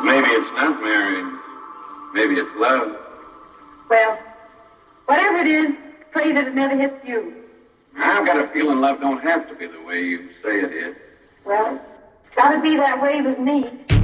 Maybe it's not marriage. Maybe it's love. Well, whatever it is, pray that it never hits you. I've got a feeling love don't have to be the way you say it is. Well, it's got to be that way with me.